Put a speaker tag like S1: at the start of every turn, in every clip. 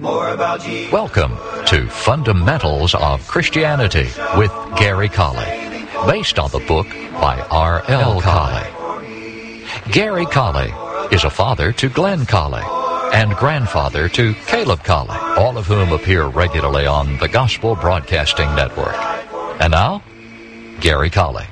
S1: more about Jesus.
S2: Welcome to Fundamentals of Christianity with Gary Colley, based on the book by R.L. Colley. Gary Colley is a father to Glenn Colley and grandfather to Caleb Colley, all of whom appear regularly on the Gospel Broadcasting Network. And now, Gary Colley.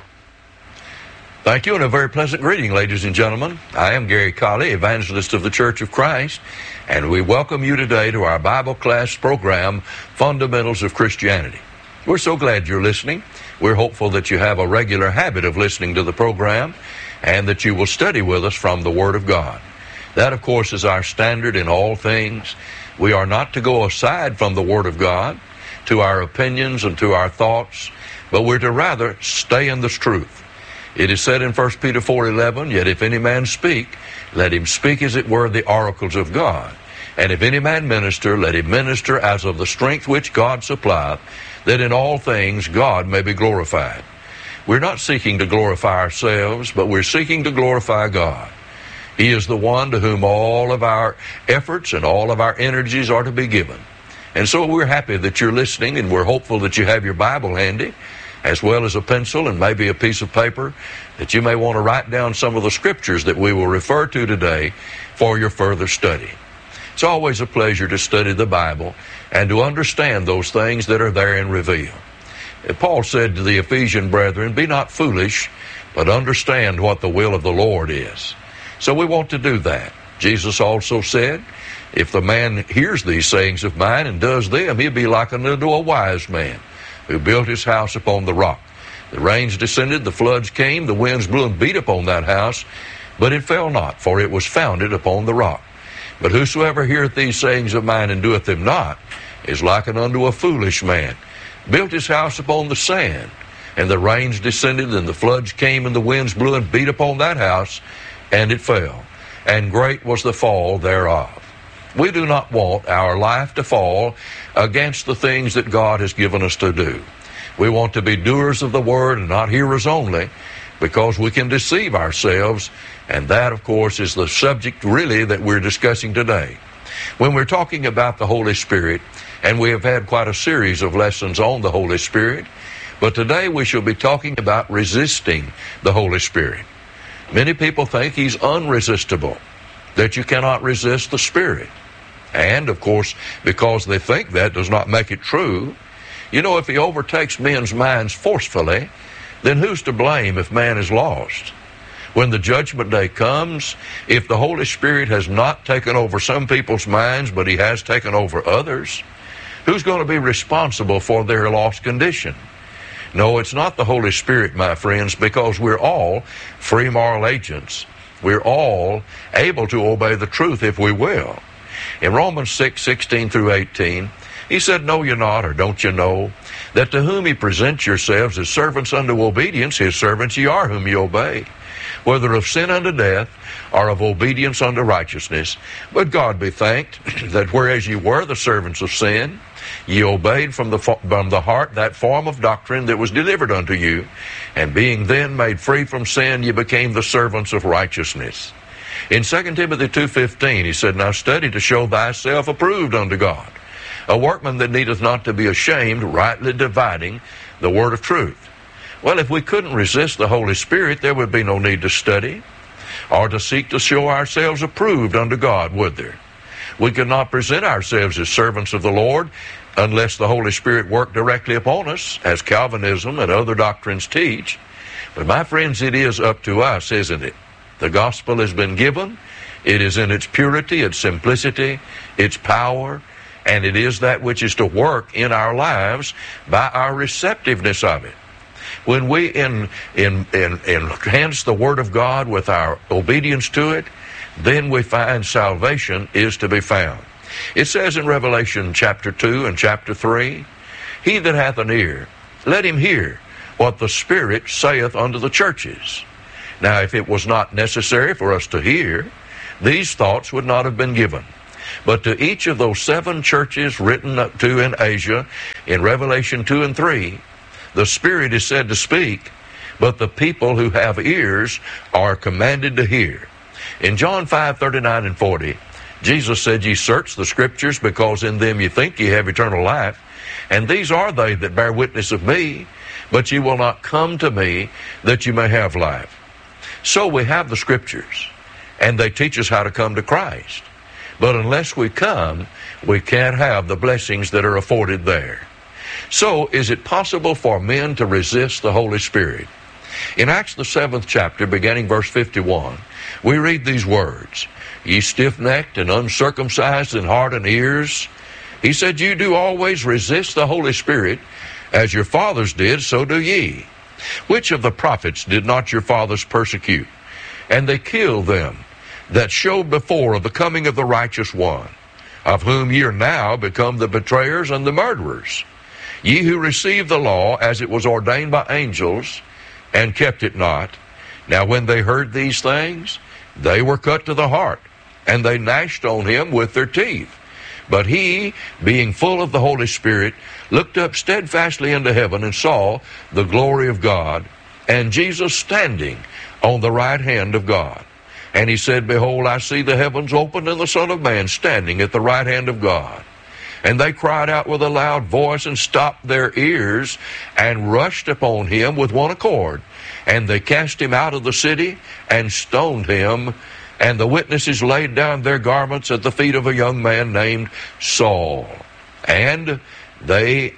S3: Thank you, and a very pleasant greeting, ladies and gentlemen. I am Gary Colley, evangelist of the Church of Christ, and we welcome you today to our Bible class program, Fundamentals of Christianity. We're so glad you're listening. We're hopeful that you have a regular habit of listening to the program and that you will study with us from the Word of God. That, of course, is our standard in all things. We are not to go aside from the Word of God to our opinions and to our thoughts, but we're to rather stay in this truth. It is said in 1 Peter 4:11, "Yet if any man speak, let him speak as it were the oracles of God. And if any man minister, let him minister as of the strength which God supplieth, that in all things God may be glorified." We're not seeking to glorify ourselves, but we're seeking to glorify God. He is the one to whom all of our efforts and all of our energies are to be given. And so we're happy that you're listening, and we're hopeful that you have your Bible handy, as well as a pencil and maybe a piece of paper that you may want to write down some of the scriptures that we will refer to today for your further study. It's always a pleasure to study the Bible and to understand those things that are therein revealed. Paul said to the Ephesian brethren, "Be not foolish, but understand what the will of the Lord is." So we want to do that. Jesus also said, "If the man hears these sayings of mine and does them, he'll be likened unto a wise man who built his house upon the rock. The rains descended, the floods came, the winds blew and beat upon that house, but it fell not, for it was founded upon the rock. But whosoever heareth these sayings of mine and doeth them not is likened unto a foolish man, built his house upon the sand. And the rains descended, and the floods came, and the winds blew and beat upon that house, and it fell. And great was the fall thereof." We do not want our life to fall against the things that God has given us to do. We want to be doers of the Word and not hearers only, because we can deceive ourselves, and that, of course, is the subject really that we're discussing today. When we're talking about the Holy Spirit, and we have had quite a series of lessons on the Holy Spirit, but today we shall be talking about resisting the Holy Spirit. Many people think He's unresistible, that you cannot resist the Spirit. And, of course, because they think that does not make it true. You know, if He overtakes men's minds forcefully, then who's to blame if man is lost? When the judgment day comes, if the Holy Spirit has not taken over some people's minds, but He has taken over others, who's going to be responsible for their lost condition? No, it's not the Holy Spirit, my friends, because we're all free moral agents. We're all able to obey the truth if we will. In Romans 6:16 through 18, he said, "Know ye not, or don't ye know, that to whom ye present yourselves as servants unto obedience, his servants ye are whom ye obey, whether of sin unto death, or of obedience unto righteousness. But God be thanked, that whereas ye were the servants of sin, ye obeyed from the heart that form of doctrine that was delivered unto you, and being then made free from sin, ye became the servants of righteousness." In 2 Timothy 2:15, he said, "Now study to show thyself approved unto God, a workman that needeth not to be ashamed, rightly dividing the word of truth." Well, if we couldn't resist the Holy Spirit, there would be no need to study or to seek to show ourselves approved unto God, would there? We could not present ourselves as servants of the Lord unless the Holy Spirit worked directly upon us, as Calvinism and other doctrines teach. But my friends, it is up to us, isn't it? The gospel has been given. It is in its purity, its simplicity, its power, and it is that which is to work in our lives by our receptiveness of it. When we enhance the Word of God with our obedience to it, then we find salvation is to be found. It says in Revelation chapter 2 and chapter 3, "He that hath an ear, let him hear what the Spirit saith unto the churches." Now, if it was not necessary for us to hear, these thoughts would not have been given. But to each of those 7 churches written to in Asia, in Revelation 2 and 3, the Spirit is said to speak, but the people who have ears are commanded to hear. In John 5:39 and 40, Jesus said, "Ye search the Scriptures, because in them ye think ye have eternal life. And these are they that bear witness of me, but ye will not come to me that ye may have life." So we have the Scriptures, and they teach us how to come to Christ. But unless we come, we can't have the blessings that are afforded there. So is it possible for men to resist the Holy Spirit? In Acts the 7th chapter, beginning verse 51, we read these words, "Ye stiff-necked and uncircumcised in heart and ears," he said, "you do always resist the Holy Spirit, as your fathers did, so do ye. Which of the prophets did not your fathers persecute? And they killed them that showed before of the coming of the righteous one, of whom ye are now become the betrayers and the murderers. Ye who received the law as it was ordained by angels, and kept it not. Now when they heard these things, they were cut to the heart, and they gnashed on him with their teeth. But he, being full of the Holy Spirit, looked up steadfastly into heaven, and saw the glory of God, and Jesus standing on the right hand of God. And he said, Behold, I see the heavens opened, and the Son of Man standing at the right hand of God. And they cried out with a loud voice, and stopped their ears, and rushed upon him with one accord. And they cast him out of the city, and stoned him. And the witnesses laid down their garments at the feet of a young man named Saul. And they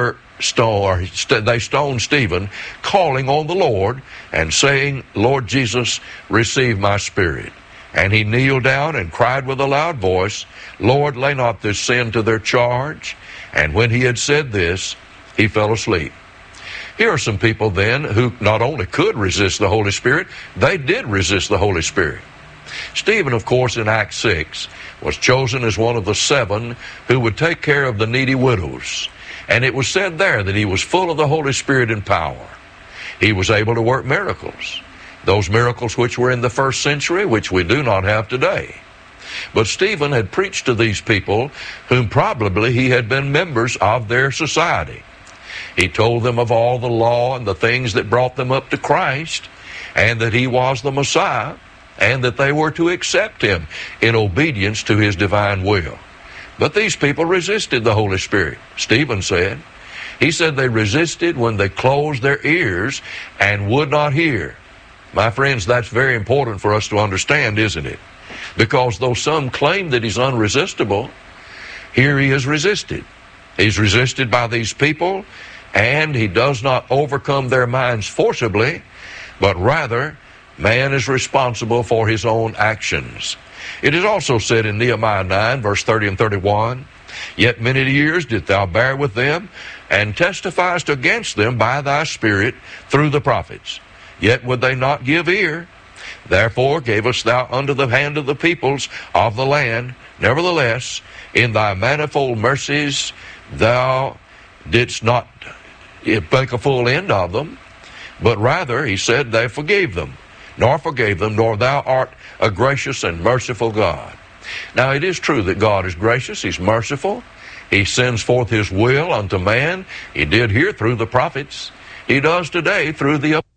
S3: stoned Stephen, calling on the Lord, and saying, Lord Jesus, receive my spirit. And he kneeled down and cried with a loud voice, Lord, lay not this sin to their charge. And when he had said this, he fell asleep. Here are some people then who not only could resist the Holy Spirit, they did resist the Holy Spirit. Stephen, of course, in Acts 6, was chosen as one of the 7 who would take care of the needy widows. And it was said there that he was full of the Holy Spirit and power. He was able to work miracles. Those miracles which were in the first century, which we do not have today. But Stephen had preached to these people whom probably he had been members of their society. He told them of all the law and the things that brought them up to Christ, and that he was the Messiah, and that they were to accept him in obedience to his divine will. But these people resisted the Holy Spirit, Stephen said. He said they resisted when they closed their ears and would not hear. My friends, that's very important for us to understand, isn't it? Because though some claim that he's unresistible, here he is resisted. He's resisted by these people, and he does not overcome their minds forcibly, but rather man is responsible for his own actions. It is also said in Nehemiah 9, verse 30 and 31, Yet many years didst thou bear with them, and testifiest against them by thy Spirit through the prophets. Yet would they not give ear. Therefore gavest thou unto the hand of the peoples of the land. Nevertheless, in thy manifold mercies thou didst not make a full end of them, but rather, he said, they forgave them, nor thou art a gracious and merciful God. Now it is true that God is gracious, he's merciful, he sends forth his will unto man. He did here through the prophets. He does today through the apostles.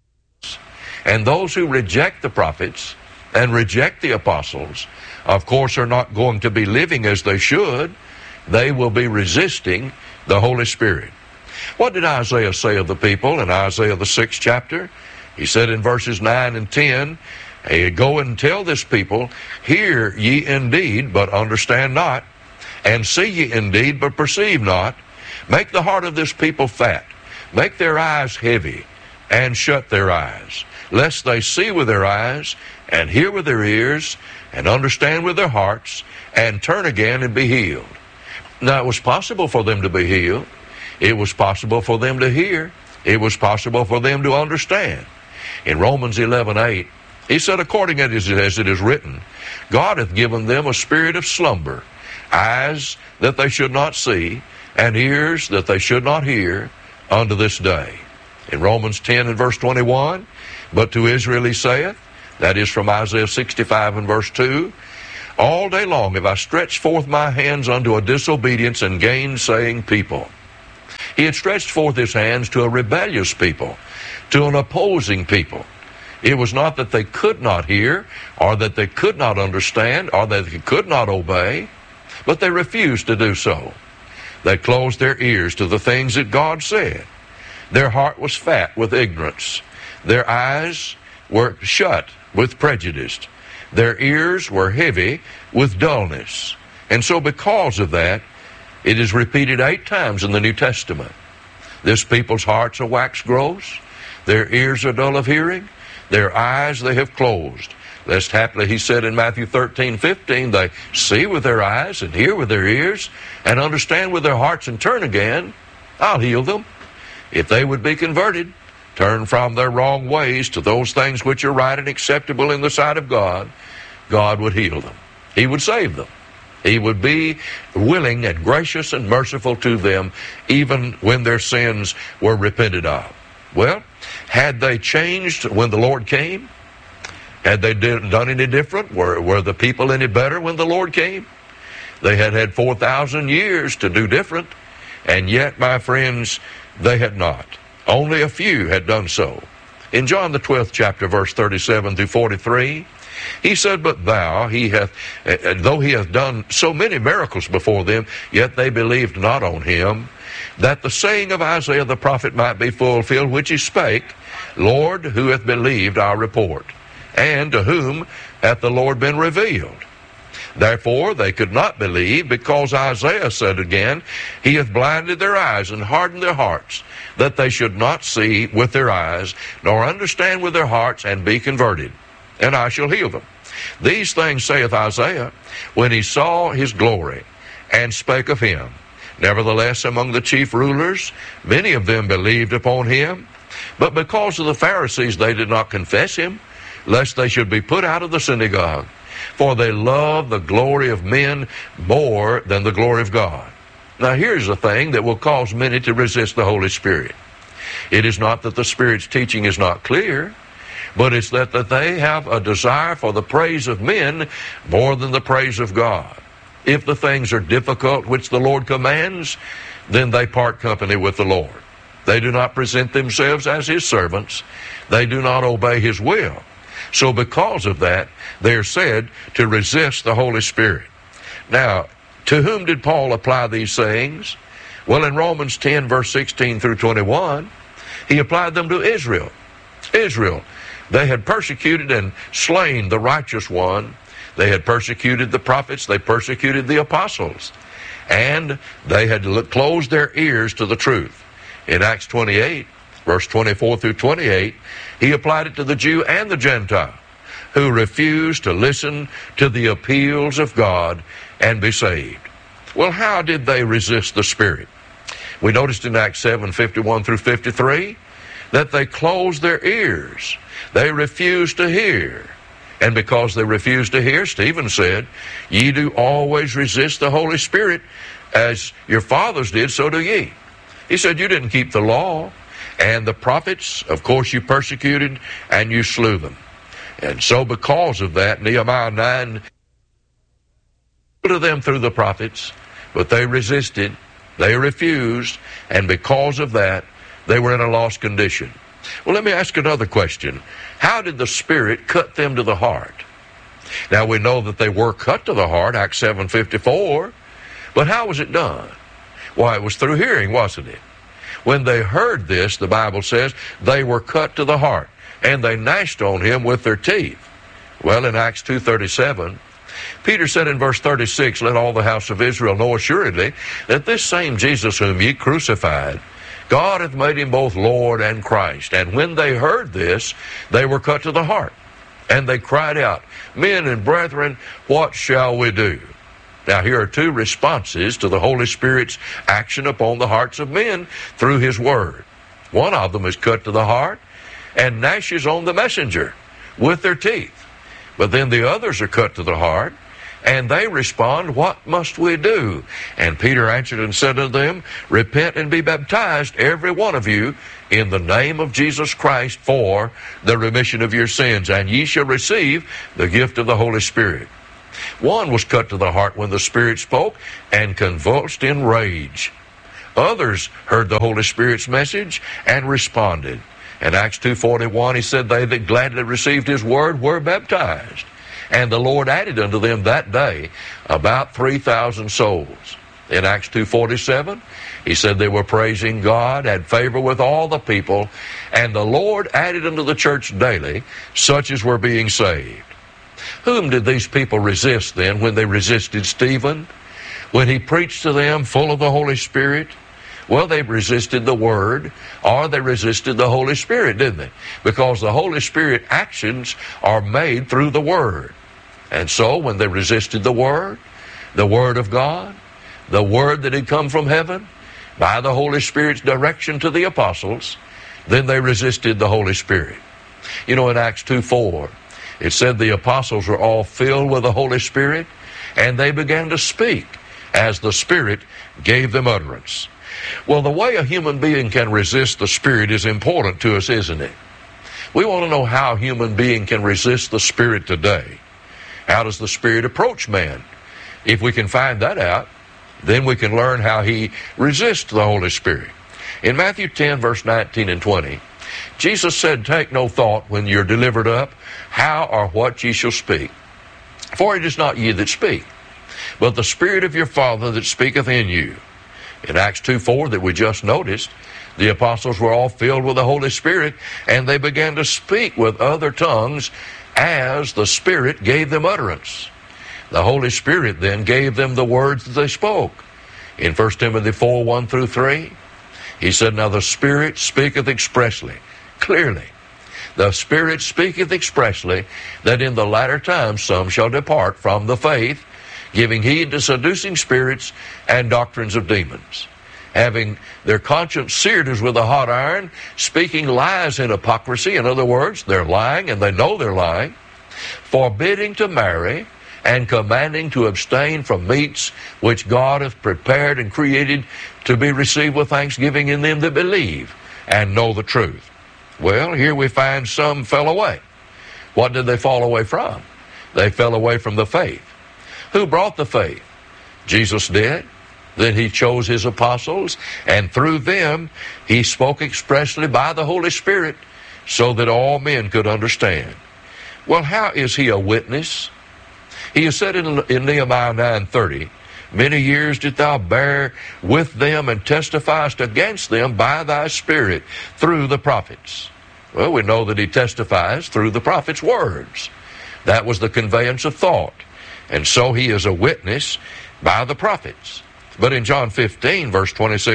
S3: And those who reject the prophets and reject the apostles, of course, are not going to be living as they should. They will be resisting the Holy Spirit. What did Isaiah say of the people in Isaiah the 6th chapter? He said in verses 9 and 10, Go and tell this people, Hear ye indeed, but understand not, and see ye indeed, but perceive not. Make the heart of this people fat, make their eyes heavy, and shut their eyes, lest they see with their eyes, and hear with their ears, and understand with their hearts, and turn again and be healed. Now it was possible for them to be healed. It was possible for them to hear. It was possible for them to understand. In Romans 11:8, he said, According as it is written, God hath given them a spirit of slumber, eyes that they should not see, and ears that they should not hear, unto this day. In Romans 10 and verse 21, But to Israel he saith, that is from Isaiah 65 and verse 2, All day long have I stretched forth my hands unto a disobedience and gainsaying people. He had stretched forth his hands to a rebellious people, to an opposing people. It was not that they could not hear, or that they could not understand, or that they could not obey, but they refused to do so. They closed their ears to the things that God said. Their heart was fat with ignorance. Their eyes were shut with prejudice. Their ears were heavy with dullness. And so because of that, it is repeated 8 times in the New Testament. This people's hearts are waxed gross. Their ears are dull of hearing. Their eyes they have closed. Lest haply, he said in Matthew 13:15, they see with their eyes and hear with their ears and understand with their hearts and turn again, I'll heal them. If they would be converted, turn from their wrong ways to those things which are right and acceptable in the sight of God, God would heal them. He would save them. He would be willing and gracious and merciful to them even when their sins were repented of. Well, had they changed when the Lord came? Had they done any different? Were the people any better when the Lord came? They had had 4,000 years to do different, and yet, my friends, they had not. Only a few had done so. In John the 12th chapter, verse 37 through 43, he said, But thou, though he hath done so many miracles before them, yet they believed not on him, that the saying of Isaiah the prophet might be fulfilled, which he spake, Lord, who hath believed our report? And to whom hath the Lord been revealed? Therefore they could not believe, because Isaiah said again, He hath blinded their eyes and hardened their hearts, that they should not see with their eyes, nor understand with their hearts, and be converted, and I shall heal them. These things saith Isaiah, when he saw his glory, and spake of him. Nevertheless, among the chief rulers, many of them believed upon him, but because of the Pharisees they did not confess him, lest they should be put out of the synagogue. For they love the glory of men more than the glory of God. Now here's a thing that will cause many to resist the Holy Spirit. It is not that the Spirit's teaching is not clear, but it's that they have a desire for the praise of men more than the praise of God. If the things are difficult which the Lord commands, then they part company with the Lord. They do not present themselves as His servants. They do not obey His will. So because of that, they are said to resist the Holy Spirit. Now, to whom did Paul apply these sayings? Well, in Romans 10, verse 16 through 21, he applied them to Israel. Israel, they had persecuted and slain the righteous one. They had persecuted the prophets. They persecuted the apostles. And they had closed their ears to the truth. In Acts 28, verse 24 through 28, he applied it to the Jew and the Gentile, who refused to listen to the appeals of God and be saved. Well, how did they resist the Spirit? We noticed in Acts 7, 51 through 53, that they closed their ears. They refused to hear. And because they refused to hear, Stephen said, Ye do always resist the Holy Spirit, as your fathers did, so do ye. He said, you didn't keep the law. And the prophets, of course, you persecuted and you slew them. And so because of that, Nehemiah 9 to them through the prophets, but they resisted, they refused, and because of that, they were in a lost condition. Well, let me ask another question. How did the Spirit cut them to the heart? Now, we know that they were cut to the heart, Acts 7:54, but how was it done? Why, it was through hearing, wasn't it? When they heard this, the Bible says, they were cut to the heart, and they gnashed on him with their teeth. Well, in Acts 2:37, Peter said in verse 36, Let all the house of Israel know assuredly that this same Jesus whom ye crucified, God hath made him both Lord and Christ. And when they heard this, they were cut to the heart, and they cried out, Men and brethren, what shall we do? Now, here are two responses to the Holy Spirit's action upon the hearts of men through His Word. One of them is cut to the heart and gnashes on the messenger with their teeth. But then the others are cut to the heart, and they respond, What must we do? And Peter answered and said unto them, Repent and be baptized, every one of you, in the name of Jesus Christ for the remission of your sins, and ye shall receive the gift of the Holy Spirit. One was cut to the heart when the Spirit spoke and convulsed in rage. Others heard the Holy Spirit's message and responded. In Acts 2:41, he said, they that gladly received his word were baptized. And the Lord added unto them that day about 3,000 souls. In Acts 2:47, he said they were praising God, had favor with all the people, and the Lord added unto the church daily such as were being saved. Whom did these people resist then when they resisted Stephen? When he preached to them full of the Holy Spirit? Well, they resisted the Word, or they resisted the Holy Spirit, didn't they? Because the Holy Spirit actions are made through the Word. And so when they resisted the Word of God, the Word that had come from heaven, by the Holy Spirit's direction to the apostles, then they resisted the Holy Spirit. You know, in Acts 2:4, it said the apostles were all filled with the Holy Spirit, and they began to speak as the Spirit gave them utterance. Well, the way a human being can resist the Spirit is important to us, isn't it? We want to know how a human being can resist the Spirit today. How does the Spirit approach man? If we can find that out, then we can learn how he resists the Holy Spirit. In Matthew 10, verse 19 and 20, Jesus said, take no thought when you're delivered up, how or what ye shall speak. For it is not ye that speak, but the Spirit of your Father that speaketh in you. In Acts 2:4 that we just noticed, the apostles were all filled with the Holy Spirit, and they began to speak with other tongues as the Spirit gave them utterance. The Holy Spirit then gave them the words that they spoke. In 1 Timothy 4:1 through 3, he said, now the Spirit speaketh expressly, clearly. The Spirit speaketh expressly that in the latter times some shall depart from the faith, giving heed to seducing spirits and doctrines of demons, having their conscience seared as with a hot iron, speaking lies in hypocrisy. In other words, they're lying and they know they're lying, forbidding to marry, and commanding to abstain from meats which God hath prepared and created to be received with thanksgiving in them that believe and know the truth. Well, here we find some fell away. What did they fall away from? They fell away from the faith. Who brought the faith? Jesus did. Then he chose his apostles, and through them he spoke expressly by the Holy Spirit so that all men could understand. Well, how is he a witness? He has said in Nehemiah 9:30, many years didst thou bear with them and testifiest against them by thy Spirit through the prophets. Well, we know that he testifies through the prophets' words. That was the conveyance of thought. And so he is a witness by the prophets. But in John 15, verse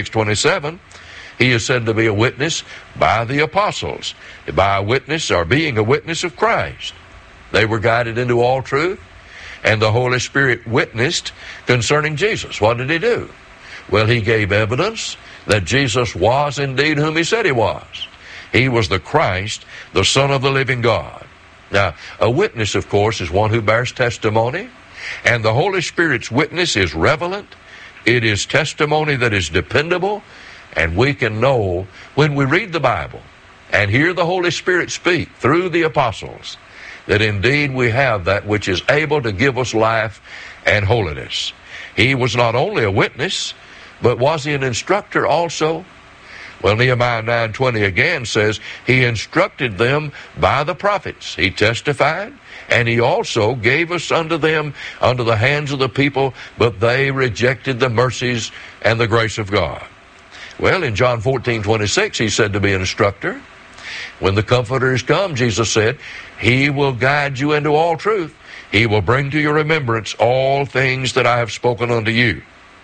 S3: 26-27, he is said to be a witness by the apostles, by a witness or being a witness of Christ. They were guided into all truth, and the Holy Spirit witnessed concerning Jesus. What did he do? Well, he gave evidence that Jesus was indeed whom he said he was. He was the Christ, the Son of the living God. Now, a witness, of course, is one who bears testimony, and the Holy Spirit's witness is relevant. It is testimony that is dependable, and we can know when we read the Bible and hear the Holy Spirit speak through the apostles that indeed we have that which is able to give us life and holiness. He was not only a witness, but was he an instructor also? Well, Nehemiah 9:20 again says, he instructed them by the prophets. He testified, and he also gave us unto them unto the hands of the people, but they rejected the mercies and the grace of God. Well, in John 14:26, he's said to be an instructor. When the Comforter is come, Jesus said, he will guide you into all truth. He will bring to your remembrance all things that I have spoken unto you.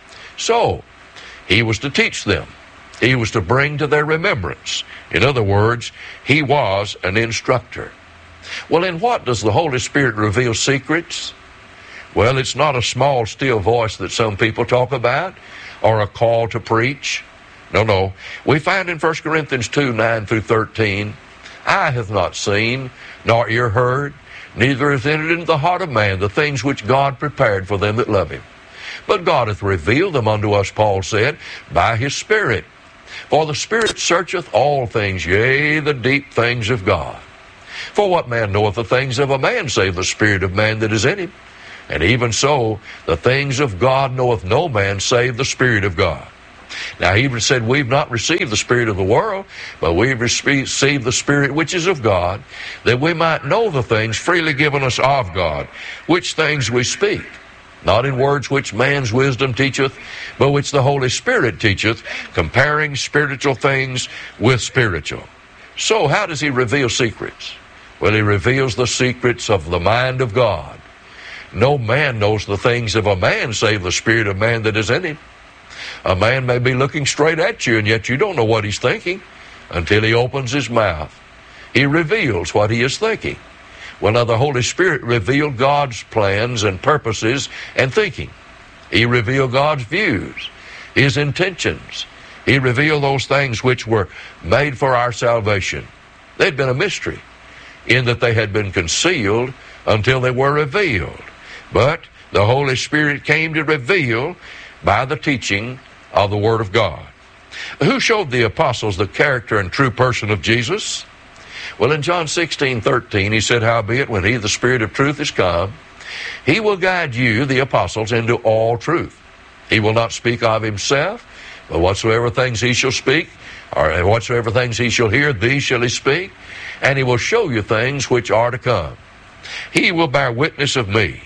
S3: So, he was to teach them. He was to bring to their remembrance. In other words, he was an instructor. Well, in what does the Holy Spirit reveal secrets? Well, it's not a small, still voice that some people talk about, or a call to preach. No. We find in 1 Corinthians 2:9 through 13, eye hath not seen, nor ear heard, neither hath entered into the heart of man the things which God prepared for them that love him. But God hath revealed them unto us, Paul said, by his Spirit. For the Spirit searcheth all things, yea, the deep things of God. For what man knoweth the things of a man, save the spirit of man that is in him? And even so, the things of God knoweth no man, save the Spirit of God. Now, he said, we've not received the Spirit of the world, but we've received the Spirit which is of God, that we might know the things freely given us of God, which things we speak, not in words which man's wisdom teacheth, but which the Holy Spirit teacheth, comparing spiritual things with spiritual. So how does he reveal secrets? Well, he reveals the secrets of the mind of God. No man knows the things of a man save the spirit of man that is in him. A man may be looking straight at you, and yet you don't know what he's thinking until he opens his mouth. He reveals what he is thinking. Well, now the Holy Spirit revealed God's plans and purposes and thinking. He revealed God's views, his intentions. He revealed those things which were made for our salvation. They'd been a mystery in that they had been concealed until they were revealed. But the Holy Spirit came to reveal by the teaching of the Word of God. Who showed the apostles the character and true person of Jesus? Well, in John 16:13, he said, howbeit, when he, the Spirit of truth, is come, he will guide you, the apostles, into all truth. He will not speak of himself, but whatsoever things he shall speak, or whatsoever things he shall hear, these shall he speak, and he will show you things which are to come. He will bear witness of me.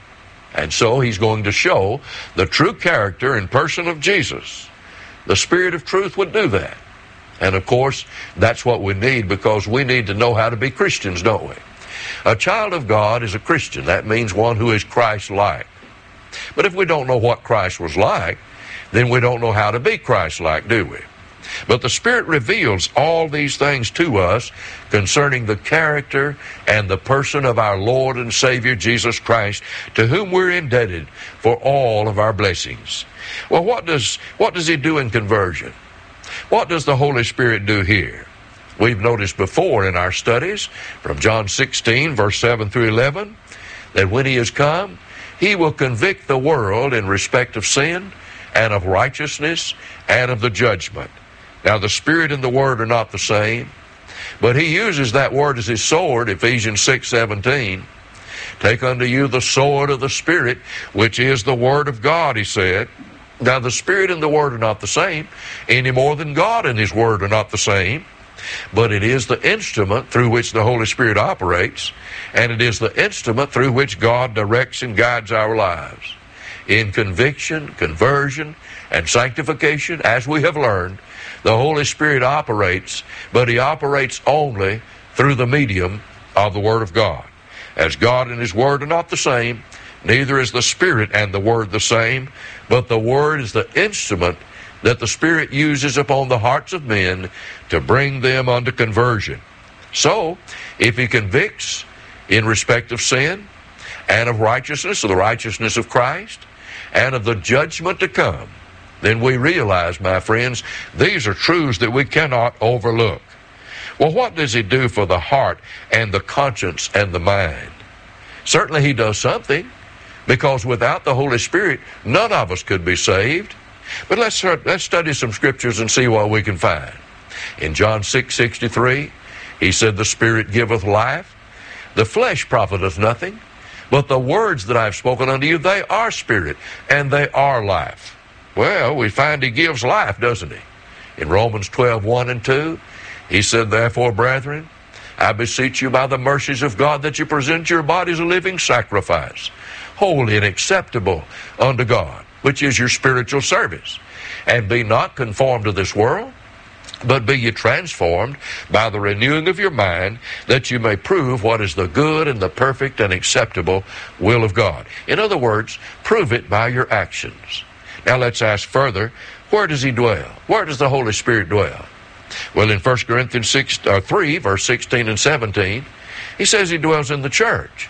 S3: And so he's going to show the true character and person of Jesus. The Spirit of truth would do that. And of course, that's what we need, because we need to know how to be Christians, don't we? A child of God is a Christian. That means one who is Christ-like. But if we don't know what Christ was like, then we don't know how to be Christ-like, do we? But the Spirit reveals all these things to us concerning the character and the person of our Lord and Savior Jesus Christ, to whom we're indebted for all of our blessings. Well, what does he do in conversion? What does the Holy Spirit do here? We've noticed before in our studies from John 16, verse 7 through 11, that when he has come, he will convict the world in respect of sin and of righteousness and of the judgment. Now, the Spirit and the Word are not the same, but he uses that word as his sword, Ephesians 6:17. Take unto you the sword of the Spirit, which is the Word of God, he said. Now, the Spirit and the Word are not the same, any more than God and his Word are not the same. But it is the instrument through which the Holy Spirit operates, and it is the instrument through which God directs and guides our lives. In conviction, conversion, and sanctification, as we have learned, the Holy Spirit operates, but he operates only through the medium of the Word of God. As God and his Word are not the same, neither is the Spirit and the Word the same, but the Word is the instrument that the Spirit uses upon the hearts of men to bring them unto conversion. So, if he convicts in respect of sin and of righteousness, of the righteousness of Christ, and of the judgment to come, then we realize, my friends, these are truths that we cannot overlook. Well, what does he do for the heart and the conscience and the mind? Certainly he does something, because without the Holy Spirit, none of us could be saved. But let's study some scriptures and see what we can find. In John 6:63, he said, the Spirit giveth life, the flesh profiteth nothing, but the words that I have spoken unto you, they are spirit, and they are life. Well, we find he gives life, doesn't he? In Romans 12:1 and 2, he said, therefore, brethren, I beseech you by the mercies of God that you present your bodies a living sacrifice, holy and acceptable unto God, which is your spiritual service. And be not conformed to this world, but be ye transformed by the renewing of your mind, that you may prove what is the good and the perfect and acceptable will of God. In other words, prove it by your actions. Now let's ask further, where does he dwell? Where does the Holy Spirit dwell? Well, in 1 Corinthians 3, verse 16 and 17, he says he dwells in the church,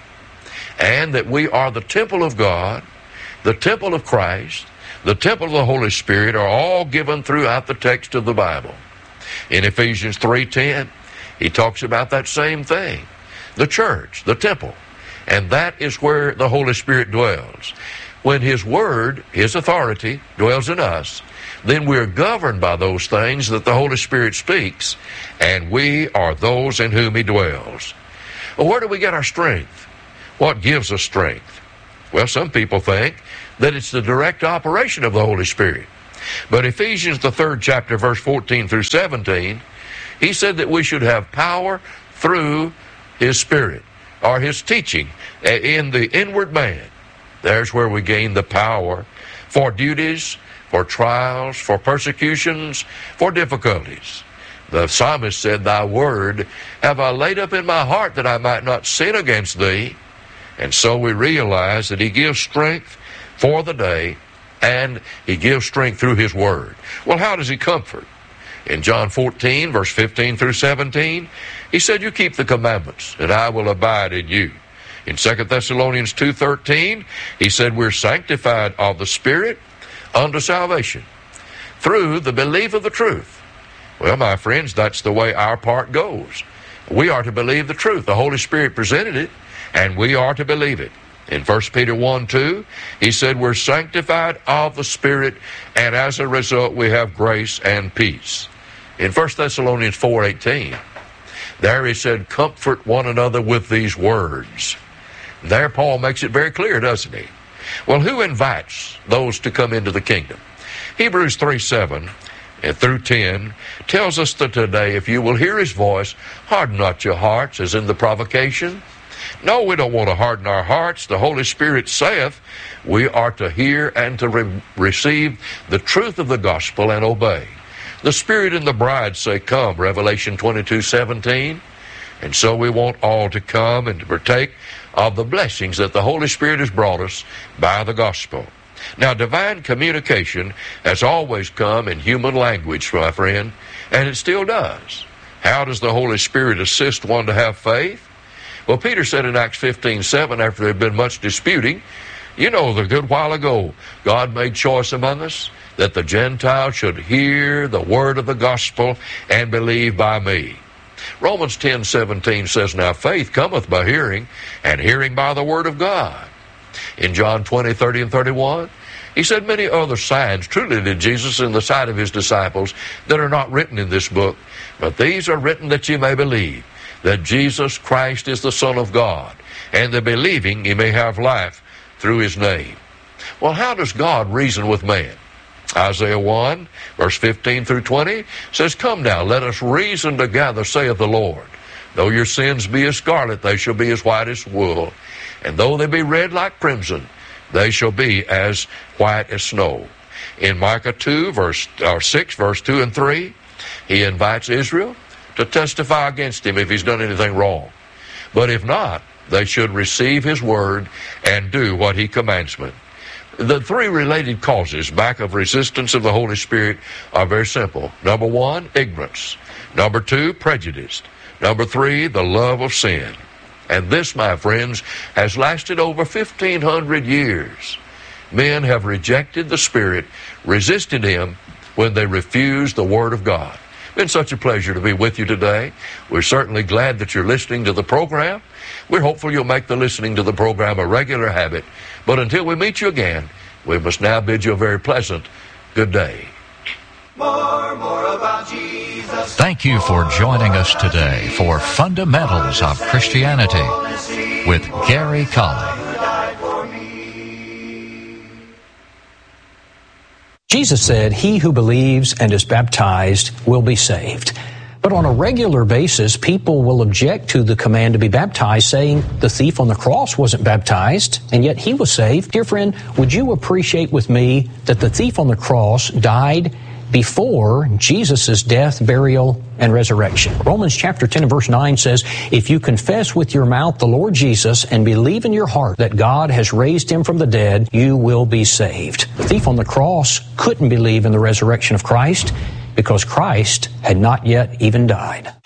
S3: and that we are the temple of God, the temple of Christ, the temple of the Holy Spirit, are all given throughout the text of the Bible. In Ephesians 3:10, he talks about that same thing, the church, the temple, and that is where the Holy Spirit dwells. When his Word, his authority, dwells in us, then we're governed by those things that the Holy Spirit speaks, and we are those in whom he dwells. Well, where do we get our strength? What gives us strength? Well, some people think that it's the direct operation of the Holy Spirit. But Ephesians, the 3rd chapter, verse 14 through 17, he said that we should have power through his Spirit, or his teaching in the inward man. There's where we gain the power for duties, for trials, for persecutions, for difficulties. The psalmist said, "Thy word have I laid up in my heart that I might not sin against thee." And so we realize that he gives strength for the day, and he gives strength through his word. Well, how does he comfort? In John 14, verse 15 through 17, he said, "You keep the commandments, and I will abide in you." In 2 Thessalonians 2:13, he said, "We're sanctified of the Spirit unto salvation through the belief of the truth." Well, my friends, that's the way our part goes. We are to believe the truth. The Holy Spirit presented it, and we are to believe it. In 1 Peter 1:2, he said, "We're sanctified of the Spirit, and as a result we have grace and peace." In 1 Thessalonians 4:18, there he said, "Comfort one another with these words." There Paul makes it very clear, doesn't he? Well, who invites those to come into the kingdom? Hebrews 3:7 through 10 tells us that today, if you will hear his voice, harden not your hearts as in the provocation. No, we don't want to harden our hearts. The Holy Spirit saith we are to hear and to receive the truth of the gospel and obey. The Spirit and the bride say, "Come," Revelation 22:17. And so we want all to come and to partake of the blessings that the Holy Spirit has brought us by the gospel. Now, divine communication has always come in human language, my friend, and it still does. How does the Holy Spirit assist one to have faith? Well, Peter said in Acts 15:7, after there had been much disputing, "You know, a good while ago, God made choice among us that the Gentiles should hear the word of the gospel and believe by me." Romans 10:17 says, "Now faith cometh by hearing, and hearing by the word of God." In John 20:30 and 31, he said, "Many other signs truly did Jesus in the sight of his disciples that are not written in this book, but these are written that ye may believe that Jesus Christ is the Son of God, and that believing ye may have life through his name." Well, how does God reason with man? Isaiah 1, verse 15 through 20 says, "Come now, let us reason together, saith the Lord. Though your sins be as scarlet, they shall be as white as wool. And though they be red like crimson, they shall be as white as snow." In Micah 6, verse 2 and 3, he invites Israel to testify against him if he's done anything wrong. But if not, they should receive his word and do what he commands them. The three related causes back of resistance of the Holy Spirit are very simple. Number one, ignorance. Number two, prejudice. Number three, the love of sin. And this, my friends, has lasted over 1,500 years. Men have rejected the Spirit, resisted him when they refused the Word of God. It's been such a pleasure to be with you today. We're certainly glad that you're listening to the program. We're hopeful you'll make the listening to the program a regular habit. But until we meet you again, we must now bid you a very pleasant good day.
S1: More about Jesus.
S2: Thank you for joining us today for Fundamentals of Christianity with Gary Colley.
S4: Jesus said, "He who believes and is baptized will be saved." But on a regular basis, people will object to the command to be baptized, saying the thief on the cross wasn't baptized, and yet he was saved. Dear friend, would you appreciate with me that the thief on the cross died before Jesus' death, burial, and resurrection? Romans chapter 10 and verse 9 says, "If you confess with your mouth the Lord Jesus and believe in your heart that God has raised him from the dead, you will be saved." The thief on the cross couldn't believe in the resurrection of Christ because Christ had not yet even died.